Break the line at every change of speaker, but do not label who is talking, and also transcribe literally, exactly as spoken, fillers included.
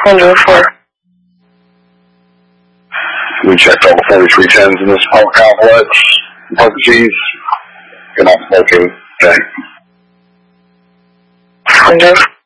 Window four.
We checked all the forty-three tens in this apartment complex. Park keys. You're not smoking. Okay.
Window